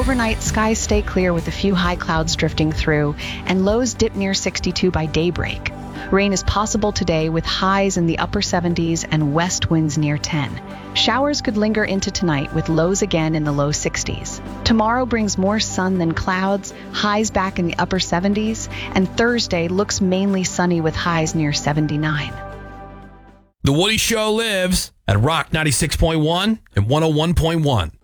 Overnight, skies stay clear with a few high clouds drifting through, and lows dip near 62 by daybreak. Rain is possible today with highs in the upper 70s and west winds near 10. Showers could linger into tonight with lows again in the low 60s. Tomorrow brings more sun than clouds, highs back in the upper 70s, and Thursday looks mainly sunny with highs near 79. The Woody Show lives at Rock 96.1 and 101.1.